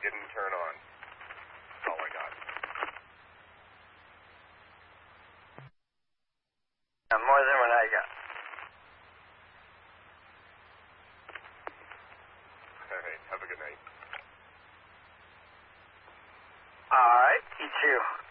didn't turn on. That's all I got. More than what I got. All right, have a good night. All right, you too.